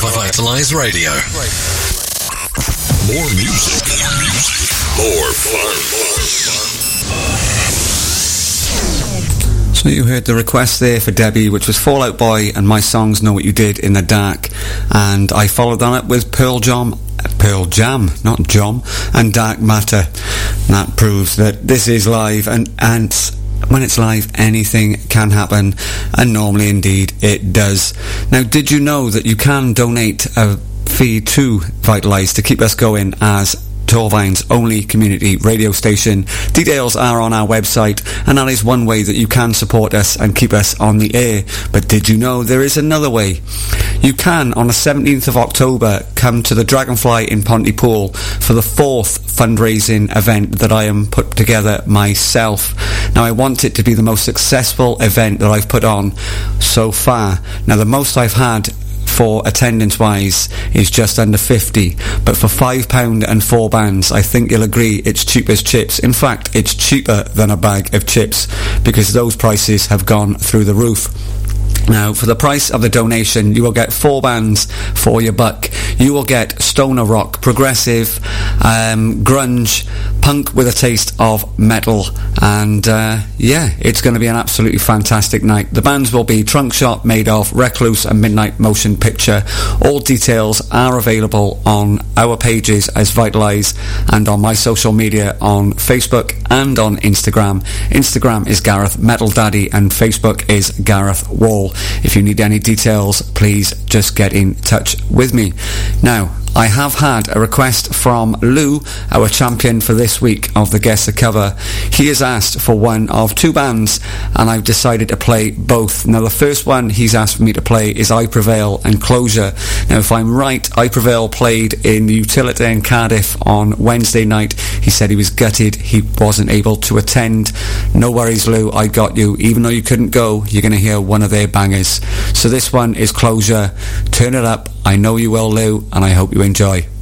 Vitalize Radio. More music. More fun. So you heard the request there for Debbie, which was Fall Out Boy and My Songs Know What You Did in the Dark. And I followed that up with Pearl Jam, not Jom, and Dark Matter. And that proves that this is live, and when it's live, anything can happen, and normally indeed it does. Now, did you know that you can donate a fee to Vitalise to keep us going as Torvine's only community radio station? Details are on our website, and that is one way that you can support us and keep us on the air. But did you know there is another way? You can, on the 17th of October, come to the Dragonfly in Pontypool for the 4th fundraising event that I am put together myself. Now, I want it to be the most successful event that I've put on so far. Now, the most I've had for attendance wise is just under 50, but for £5 and 4 bands, I think you'll agree it's cheap as chips. In fact, it's cheaper than a bag of chips, because those prices have gone through the roof. Now, for the price of the donation, you will get 4 bands for your buck. You will get stoner rock, progressive, grunge, punk with a taste of metal, and it's going to be an absolutely fantastic night. The bands will be Trunk Shot, Made Of, Recluse and Midnight Motion Picture. All details are available on our pages as Vitalise and on my social media on Facebook and on Instagram. Instagram is Gareth Metal Daddy and Facebook is Gareth Wall. If you need any details, please just get in touch with me. Now, I have had a request from Lou, our champion for this week of the Guess the Cover. He has asked for one of 2 bands, and I've decided to play both. Now, the first one he's asked for me to play is I Prevail and Closure. Now, if I'm right, I Prevail played in the Utility in Cardiff on Wednesday night. He said he was gutted he wasn't able to attend. No worries, Lou, I got you. Even though you couldn't go, you're going to hear one of their bangers. So this one is Closure. Turn it up. I know you will, Lou, and I hope you enjoy.